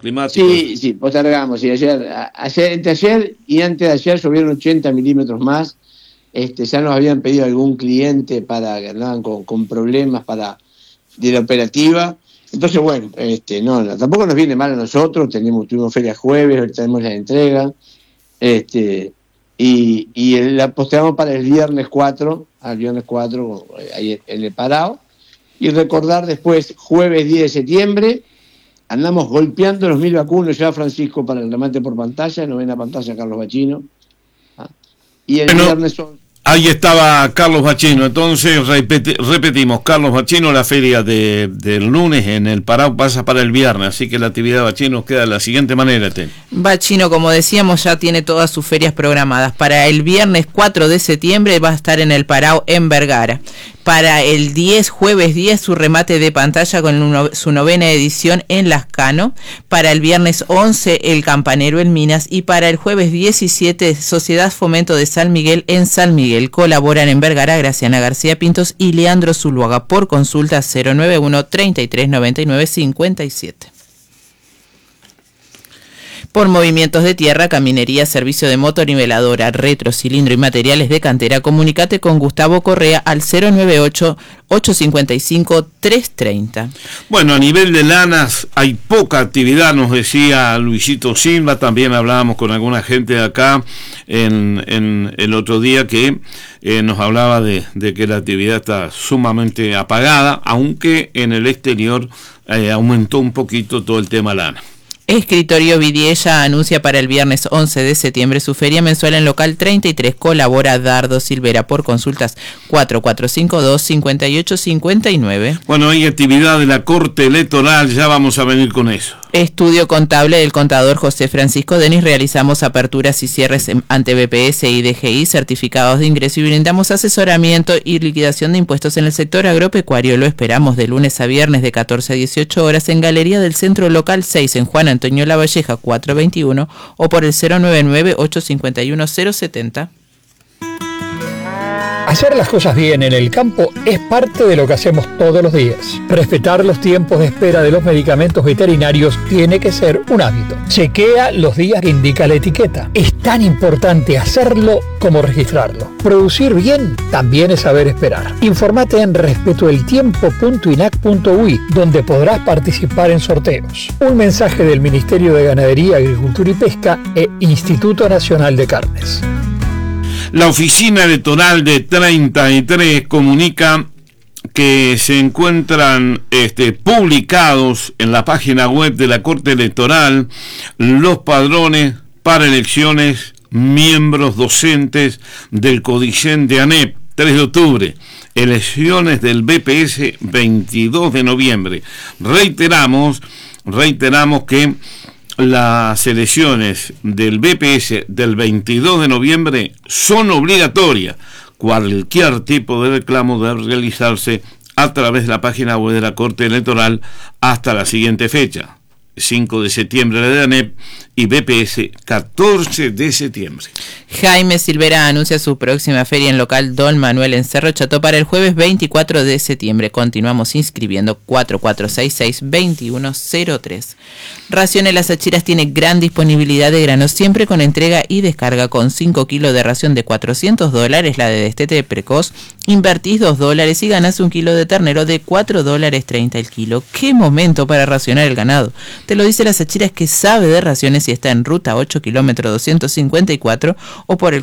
climáticos. Sí, postergamos. Sí, entre ayer y antes de ayer llovieron 80 milímetros más. Ya nos habían pedido algún cliente que andaban con problemas de la operativa. Entonces, bueno, tampoco nos viene mal a nosotros. Tuvimos feria jueves, ahorita tenemos la entrega. Y la postergamos para el viernes 4, ahí en el Parao. Y recordar después, jueves 10 de septiembre, andamos golpeando los 1000 vacunos ya, Francisco, para el remate por pantalla, no ven la pantalla Carlos Bachino. Y el viernes son... Ahí estaba Carlos Bachino. Entonces repetimos, Carlos Bachino, la feria del lunes en el Parao pasa para el viernes, así que la actividad de Bachino queda de la siguiente manera. Bachino, como decíamos, ya tiene todas sus ferias programadas. Para el viernes 4 de septiembre va a estar en el Parao en Vergara. Para el jueves 10, su remate de pantalla con su 9ª edición en Lascano. Para el viernes 11, el Campanero en Minas. Y para el jueves 17, Sociedad Fomento de San Miguel en San Miguel. Colaboran en Vergara Graciana García Pintos y Leandro Zuluaga. Por consulta 091 33 99 57. Por movimientos de tierra, caminería, servicio de motoriveladora, retro, cilindro y materiales de cantera, comunicate con Gustavo Correa al 098-855-330. Bueno, a nivel de lanas hay poca actividad, nos decía Luisito Silva. También hablábamos con alguna gente de acá en el otro día que nos hablaba de que la actividad está sumamente apagada, aunque en el exterior aumentó un poquito todo el tema lana. Escritorio Vidiella anuncia para el viernes 11 de septiembre su feria mensual en local 33. Colabora Dardo Silvera. Por consultas 4452-5859. Bueno, hay actividad de la Corte Electoral, ya vamos a venir con eso. Estudio contable del contador José Francisco Denis. Realizamos aperturas y cierres ante BPS y DGI, certificados de ingreso, y brindamos asesoramiento y liquidación de impuestos en el sector agropecuario. Lo esperamos de lunes a viernes de 14 a 18 horas en Galería del Centro Local 6 en Juan Antonio Lavalleja 421 o por el 099-851-070. Hacer las cosas bien en el campo es parte de lo que hacemos todos los días. Respetar los tiempos de espera de los medicamentos veterinarios tiene que ser un hábito. Chequea los días que indica la etiqueta. Es tan importante hacerlo como registrarlo. Producir bien también es saber esperar. Informate en respetoeltiempo.inac.ui, donde podrás participar en sorteos. Un mensaje del Ministerio de Ganadería, Agricultura y Pesca e Instituto Nacional de Carnes. La oficina electoral de 33 comunica que se encuentran publicados en la página web de la Corte Electoral los padrones para elecciones miembros docentes del Codicen de ANEP, 3 de octubre, elecciones del BPS 22 de noviembre. Reiteramos que las elecciones del BPS del 22 de noviembre son obligatorias. Cualquier tipo de reclamo debe realizarse a través de la página web de la Corte Electoral hasta la siguiente fecha, 5 de septiembre de ANEP y BPS 14 de septiembre. Jaime Silvera anuncia su próxima feria en local Don Manuel en Cerro Chato para el jueves 24 de septiembre. Continuamos inscribiendo 4466-2103. Raciones Las Achiras tiene gran disponibilidad de granos, siempre con entrega y descarga. Con 5 kilos de ración de $400, la de destete precoz, invertís $2 y ganás 1 kilo de ternero de $4.30 el kilo. ¡Qué momento para racionar el ganado! Te lo dice Las Achiras, que sabe de raciones y está en ruta 8 kilómetro 254 o por el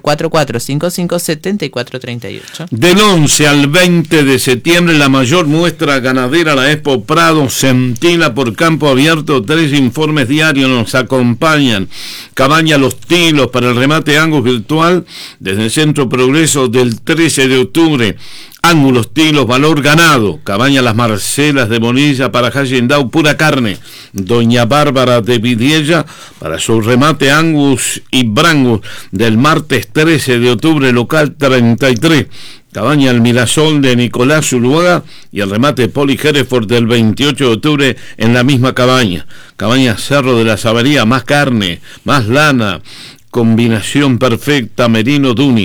4455-7438. Del 11 al 20 de septiembre, la mayor muestra ganadera, la Expo Prado, se entila por campo abierto. 3 informes diarios nos acompañan. Cabaña Los Tilos para el remate Angus virtual desde el Centro Progreso del 13 de octubre. Ángulos Tilos, valor ganado. Cabaña Las Marcelas de Bonilla para Hallendau, pura carne. Doña Bárbara de Vidiella para su remate Angus y Brangus del martes 13 de octubre, local 33. Cabaña El Mirasol de Nicolás Zuluaga y el remate Poli Hereford del 28 de octubre en la misma cabaña. Cabaña Cerro de la Sabería, más carne, más lana. combinación perfecta. Merino Duni,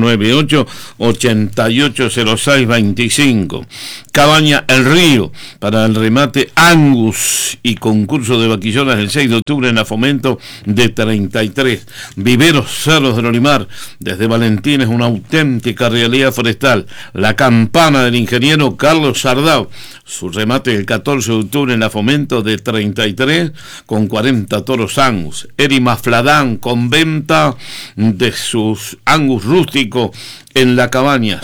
098-880625. Cabaña El Río, para el remate Angus y concurso de vaquillonas el 6 de octubre en la Fomento de 33. Viveros Cerros del Olimar, desde Valentín, es una auténtica realidad forestal. La Campana del ingeniero Carlos Sardau, su remate el 14 de octubre en la Fomento de 33 con 40 toros Angus. Eri Mafladán, con venta de sus Angus rústicos en la Cabaña,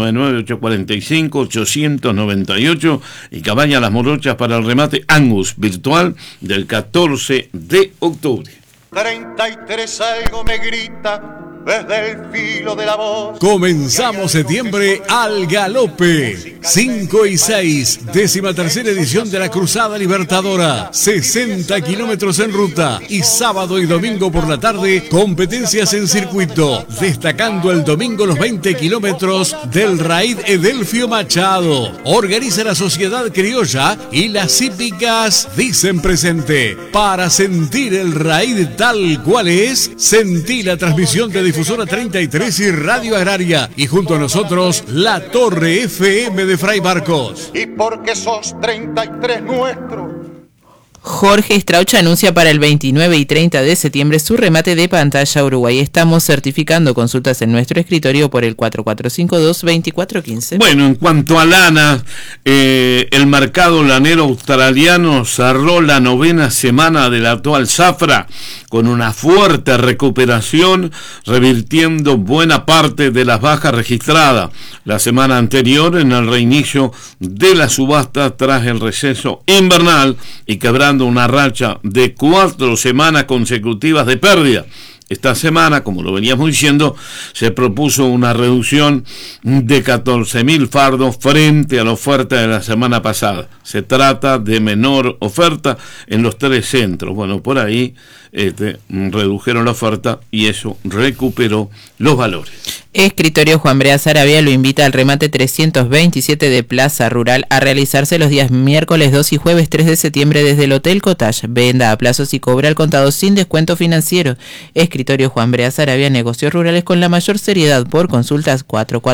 099-845-898, y Cabaña Las Morochas para el remate Angus virtual del 14 de octubre. 33 algo me grita desde el filo de la voz. Comenzamos septiembre al galope. 5 y 6, 13ª edición de la Cruzada Libertadora. 60 kilómetros en ruta y sábado y domingo por la tarde competencias en circuito. Destacando el domingo los 20 kilómetros del Raid Edelfio Machado. Organiza la Sociedad Criolla y las hípicas dicen presente. Para sentir el Raid tal cual es, sentí la transmisión de Difusora 33 y Radio Agraria, y junto a nosotros la Torre FM de Fray Marcos. Y porque sos 33 nuestro. Jorge Strauch anuncia para el 29 y 30 de septiembre su remate de Pantalla Uruguay. Estamos certificando consultas en nuestro escritorio por el 4452-2415. Bueno, en cuanto a lana, el mercado lanero australiano cerró la 9ª semana de la actual zafra con una fuerte recuperación, revirtiendo buena parte de las bajas registradas la semana anterior en el reinicio de la subasta tras el receso invernal y quebrando una racha de 4 semanas consecutivas de pérdida. Esta semana, como lo veníamos diciendo, se propuso una reducción de 14.000 fardos frente a la oferta de la semana pasada. Se trata de menor oferta en los 3 centros. Bueno, por ahí redujeron la oferta y eso recuperó los valores. Escritorio Juan Brea Saravia lo invita al remate 327 de Plaza Rural a realizarse los días miércoles 2 y jueves 3 de septiembre desde el Hotel Cottage. Venda a plazos y cobra al contado sin descuento financiero. Escritorio Juan Brea Saravia, negocios rurales con la mayor seriedad. Por consultas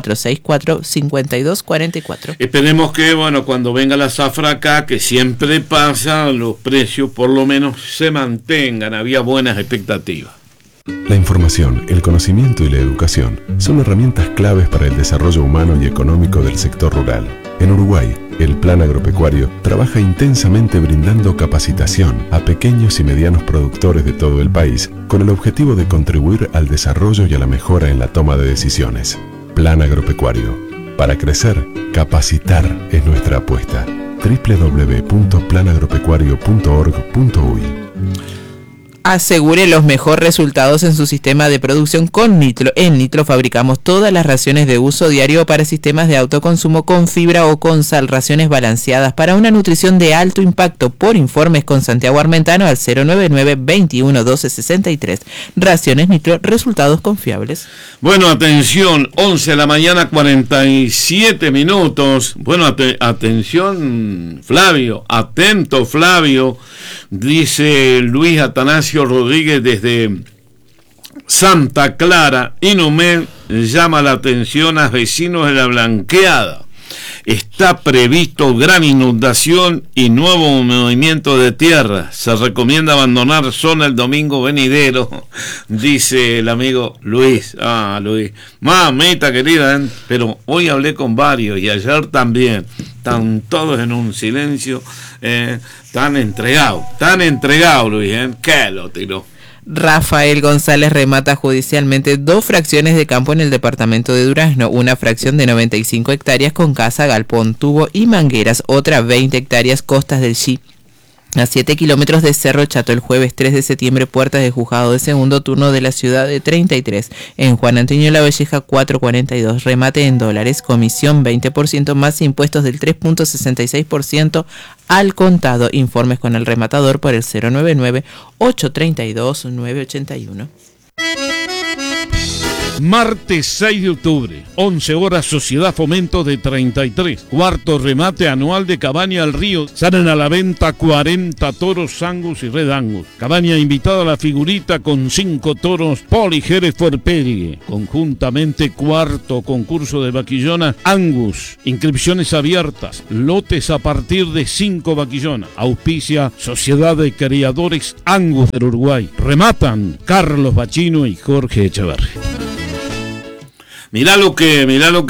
4464-5244. Esperemos que, bueno, cuando venga la zafra acá, que siempre pasa, los precios por lo menos se mantengan. Había buenas expectativas. La información, el conocimiento y la educación son herramientas claves para el desarrollo humano y económico del sector rural. En Uruguay, el Plan Agropecuario trabaja intensamente brindando capacitación a pequeños y medianos productores de todo el país con el objetivo de contribuir al desarrollo y a la mejora en la toma de decisiones. Plan Agropecuario. Para crecer, capacitar es nuestra apuesta. www.planagropecuario.org.uy. Asegure los mejores resultados en su sistema de producción con Nitro. En Nitro fabricamos todas las raciones de uso diario para sistemas de autoconsumo con fibra o con sal, raciones balanceadas para una nutrición de alto impacto. Por informes con Santiago Armentano al 099-2112-63. Raciones Nitro, resultados confiables. Bueno, atención, 11 de la mañana, 47 minutos. Bueno, atención, Flavio, atento, Flavio, dice Luis Atanasio Rodríguez desde Santa Clara. Inumet llama la atención a vecinos de La Blanqueada. Está previsto gran inundación y nuevo movimiento de tierra. Se recomienda abandonar zona el domingo venidero, dice el amigo Luis. Luis, mamita querida, pero hoy hablé con varios y ayer también. Están todos en un silencio, tan entregado, Luis, que lo tiró. Rafael González remata judicialmente 2 fracciones de campo en el departamento de Durazno, una fracción de 95 hectáreas con casa, galpón, tubo y mangueras, otra 20 hectáreas costas del Xi. A 7 kilómetros de Cerro Chato, el jueves 3 de septiembre, puertas de juzgado de segundo turno de la ciudad de 33. En Juan Antonio Lavalleja 442, remate en dólares, comisión 20% más impuestos del 3.66% al contado. Informes con el rematador por el 099-832-981. Martes 6 de octubre, 11 horas, Sociedad Fomento de 33. Cuarto remate anual de Cabaña al Río. Salen a la venta 40 toros Angus y Red Angus. Cabaña invitada a la figurita con 5 toros Poli Hereford Pedigree. Conjuntamente cuarto concurso de vaquillona Angus. Inscripciones abiertas. Lotes a partir de 5 vaquillonas. Auspicia Sociedad de Criadores Angus del Uruguay. Rematan Carlos Bachino y Jorge Echeverri. Mirá lo que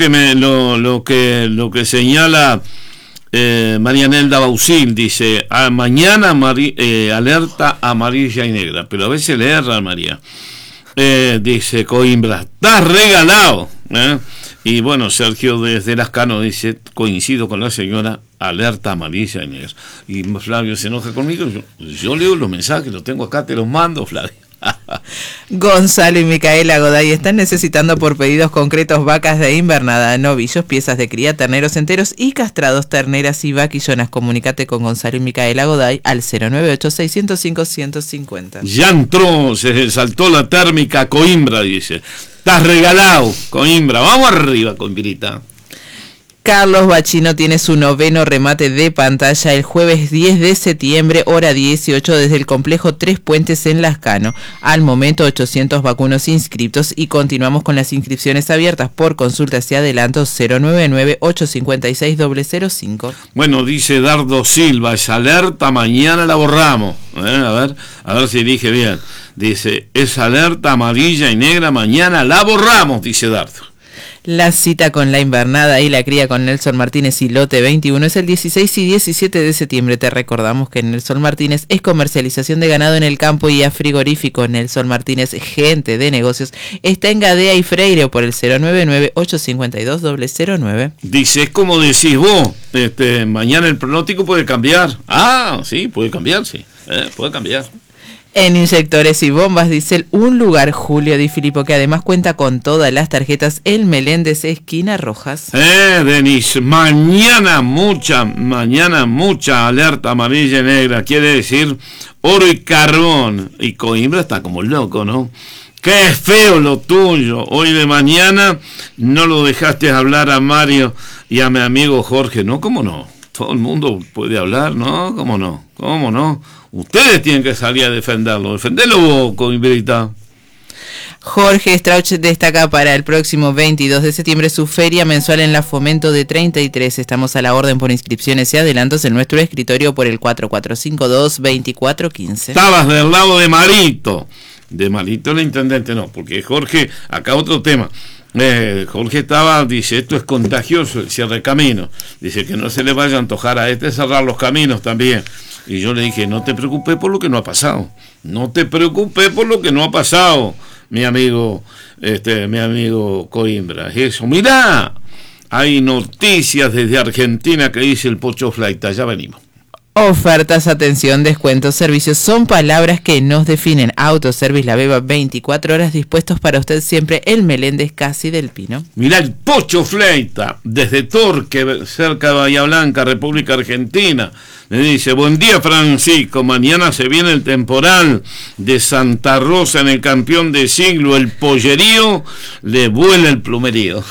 señala María Nelda Bausil. Dice, mañana alerta amarilla y negra, pero a veces le erra María. Dice Coimbra, estás regalado, y bueno, Sergio desde Lascano dice, coincido con la señora, alerta amarilla y negra. Y Flavio se enoja conmigo, yo leo los mensajes, los tengo acá, te los mando, Flavio. Gonzalo y Micaela Goday están necesitando por pedidos concretos vacas de invernada, novillos, piezas de cría, terneros enteros y castrados, terneras y vaquillonas. Comunícate con Gonzalo y Micaela Goday al 098-605-150. Ya entró, se saltó la térmica Coimbra, dice. Estás regalado, Coimbra. Vamos arriba, Coimbrita. Carlos Bachino tiene su 9º remate de pantalla el jueves 10 de septiembre, hora 18, desde el complejo Tres Puentes en Lascano. Al momento 800 vacunos inscriptos y continuamos con las inscripciones abiertas por consultas y adelantos 099-856-005. Bueno, dice Dardo Silva, es alerta, mañana la borramos. A ver si dije bien. Dice, es alerta amarilla y negra, mañana la borramos, dice Dardo. La cita con la invernada y la cría con Nelson Martínez y Lote 21 es el 16 y 17 de septiembre. Te recordamos que Nelson Martínez es comercialización de ganado en el campo y a frigorífico. Nelson Martínez, gente de negocios, está en Gadea y Freire por el 099-852-009. Dice, es como decís vos, mañana el pronóstico puede cambiar. Ah, sí, puede cambiar, sí, puede cambiar. En Inyectores y Bombas Diesel, un lugar, Julio Di Filippo, que además cuenta con todas las tarjetas, el Meléndez, esquina Rojas. Denis, mañana mucha alerta amarilla y negra, quiere decir oro y carbón. Y Coimbra está como loco, ¿no? Qué feo lo tuyo. Hoy de mañana no lo dejaste hablar a Mario y a mi amigo Jorge, ¿no? ¿Cómo no? Todo el mundo puede hablar, ¿no? ¿Cómo no? ¿Cómo no? Ustedes tienen que salir a defenderlo. Defendelo vos, Coimbrita. Jorge Strauch destaca para el próximo 22 de septiembre su feria mensual en la Fomento de 33. Estamos a la orden por inscripciones y adelantos en nuestro escritorio por el 4452-2415. Estabas del lado de Marito. De Marito el intendente no, porque Jorge, acá otro tema. Jorge estaba, dice, esto es contagioso, el cierre de caminos. Dice que no se le vaya a antojar a cerrar los caminos también. Y yo le dije, no te preocupes por lo que no ha pasado. No te preocupes por lo que no ha pasado, mi amigo Coimbra. Eso, mirá, hay noticias desde Argentina que dice el Pocho Flaita, ya venimos. Ofertas, atención, descuentos, servicios son palabras que nos definen. Autoservice La Beba, 24 horas dispuestos para usted siempre. El Meléndez Casi del Pino. Mirá el Pocho Fleita, desde Torque, cerca de Bahía Blanca, República Argentina. Me dice, buen día Francisco, mañana se viene el temporal de Santa Rosa en el campeón de siglo, el pollerío, le vuela el plumerío.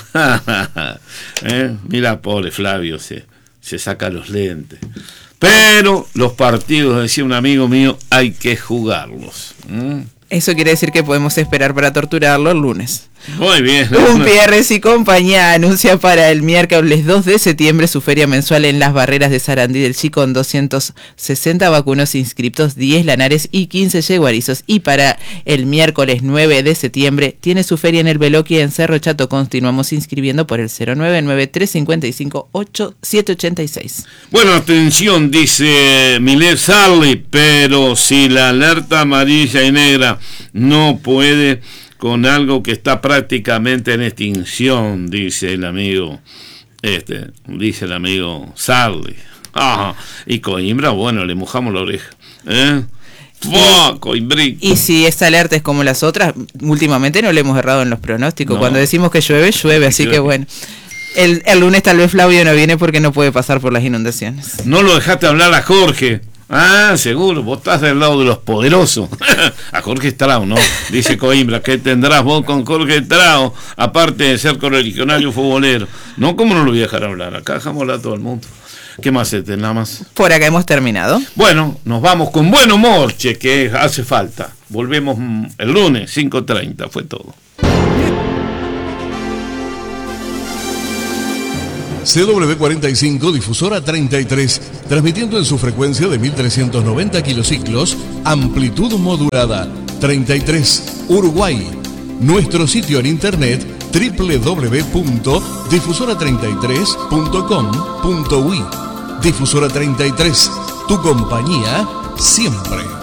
Mira, pobre Flavio, se saca los lentes. Pero los partidos, decía un amigo mío, hay que jugarlos. Eso quiere decir que podemos esperar para torturarlo el lunes. Muy bien. Gutiérrez y compañía anuncia para el miércoles 2 de septiembre su feria mensual en las barreras de Sarandí del Chi con 260 vacunos inscriptos, 10 lanares y 15 yeguarizos. Y para el miércoles 9 de septiembre tiene su feria en el Beloqui en Cerro Chato. Continuamos inscribiendo por el 099-355-786. Bueno, atención, dice Milet Sarli, pero si la alerta amarilla y negra no puede con algo que está prácticamente en extinción, dice el amigo Sarli. Y Coimbra, bueno, le mojamos la oreja. Y si esta alerta es como las otras, últimamente no le hemos errado en los pronósticos. No. Cuando decimos que llueve, así que bueno. El lunes tal vez Flavio no viene porque no puede pasar por las inundaciones. No lo dejaste hablar a Jorge. Ah, seguro, vos estás del lado de los poderosos. A Jorge Estrao, ¿no? Dice Coimbra, ¿qué tendrás vos con Jorge Estrao? Aparte de ser correligionario futbolero. No, ¿cómo no lo voy a dejar hablar? Acá dejamos hablar a todo el mundo. ¿Qué más nada más? Por acá hemos terminado. Bueno, nos vamos con buen humor, che, que hace falta. Volvemos el lunes, 5:30, fue todo. CW45 Difusora 33, transmitiendo en su frecuencia de 1390 kilociclos, amplitud modulada, 33, Uruguay. Nuestro sitio en internet www.difusora33.com.uy. Difusora 33, tu compañía siempre.